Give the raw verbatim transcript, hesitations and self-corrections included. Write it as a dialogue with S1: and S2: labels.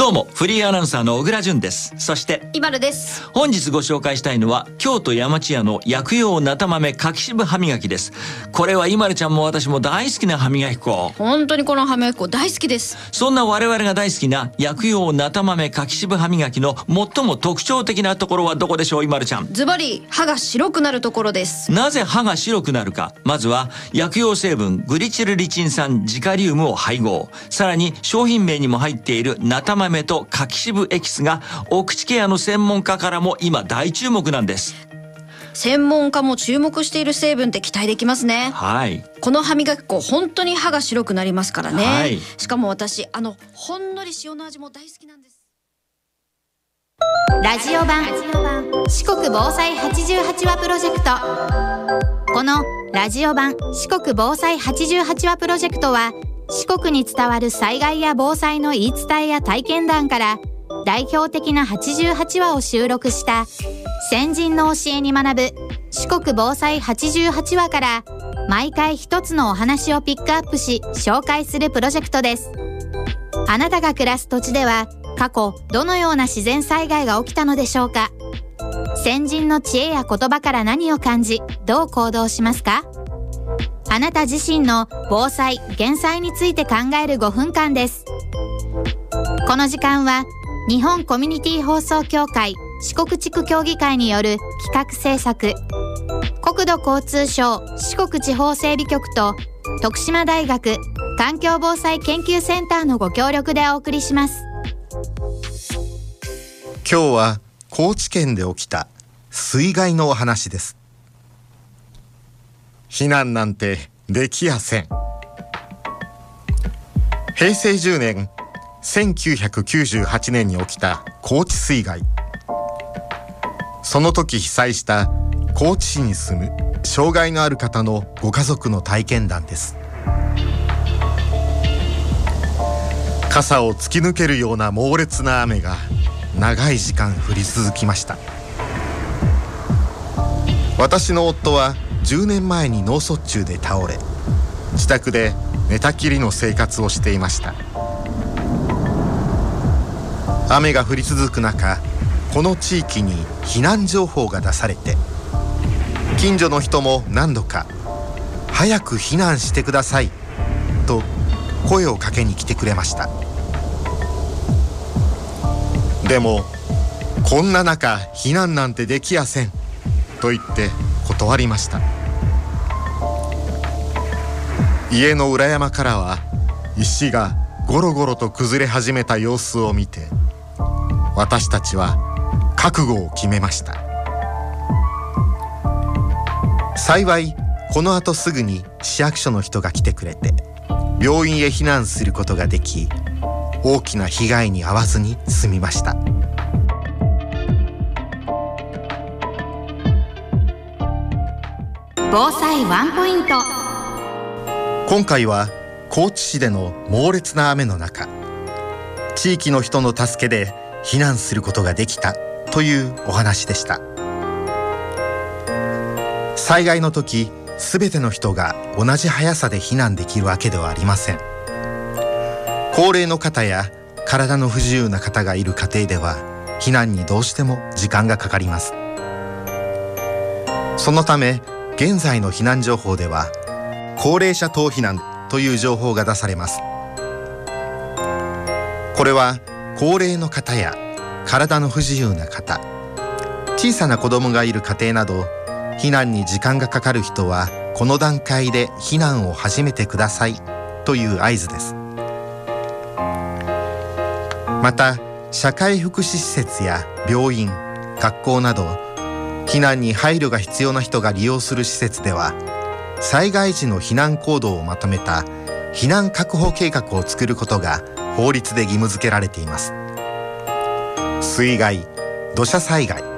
S1: どうもフリーアナウンサーの小倉淳です。そして
S2: イマルです。
S1: 本日ご紹介したいのは京都山千屋の薬用なた豆柿渋歯磨きです。これはイマルちゃんも私も大好きな歯磨き粉。
S2: 本当にこの歯磨き粉大好きです。
S1: そんな我々が大好きな薬用なた豆柿渋歯磨きの最も特徴的なところはどこでしょう、イマルちゃん。
S2: ズバリ歯が白くなるところです。
S1: なぜ歯が白くなるか。まずは薬用成分グリチルリチン酸ジカリウムを配合、さらに商品名にも入っているなた豆と柿渋エキスがお口ケアの専門家からも今大注目なんです。
S2: 専門家も注目している成分って期待できますね。
S1: はい。
S2: この歯磨き粉本当に歯が白くなりますからね。
S1: はい。
S2: しかも私あのほんのり塩の味も大好きなんです。
S3: ラジオ版四国防災はちじゅうはちわプロジェクト。このラジオ版四国防災はちじゅうはちわプロジェクトは、四国に伝わる災害や防災の言い伝えや体験談から代表的なはちじゅうはちわを収録した先人の教えに学ぶ四国防災はちじゅうはちわから毎回一つのお話をピックアップし紹介するプロジェクトです。あなたが暮らす土地では過去どのような自然災害が起きたのでしょうか。先人の知恵や言葉から何を感じ、どう行動しますか。あなた自身の防災・減災について考えるごふんかんです。この時間は日本コミュニティ放送協会四国地区協議会による企画制作、国土交通省四国地方整備局と徳島大学環境防災研究センターのご協力でお送りします。
S4: 今日は高知県で起きた水害のお話です。避難なんてできやせん。へいせいじゅうねん、せんきゅうひゃくきゅうじゅうはちねんに起きた高知水害。その時被災した高知市に住む障害のある方のご家族の体験談です。傘を突き抜けるような猛烈な雨が長い時間降り続きました。私の夫はじゅうねんまえに脳卒中で倒れ、自宅で寝たきりの生活をしていました。雨が降り続く中、この地域に避難情報が出されて、近所の人も何度か早く避難してくださいと声をかけに来てくれました。でもこんな中避難なんてできやせんと言って断りました。家の裏山からは石がゴロゴロと崩れ始めた様子を見て、私たちは覚悟を決めました。幸いこの後すぐに市役所の人が来てくれて、病院へ避難することができ、大きな被害に遭わずに済みました。
S3: 防災ワンポイント。
S4: 今回は高知市での猛烈な雨の中、地域の人の助けで避難することができたというお話でした。災害の時、すべての人が同じ速さで避難できるわけではありません。高齢の方や体の不自由な方がいる家庭では避難にどうしても時間がかかります。そのため現在の避難情報では高齢者等避難という情報が出されます。これは高齢の方や体の不自由な方、小さな子供がいる家庭など、避難に時間がかかる人はこの段階で避難を始めてくださいという合図です。また社会福祉施設や病院、学校など避難に配慮が必要な人が利用する施設では、災害時の避難行動をまとめた避難確保計画を作ることが法律で義務付けられています。水害、土砂災害、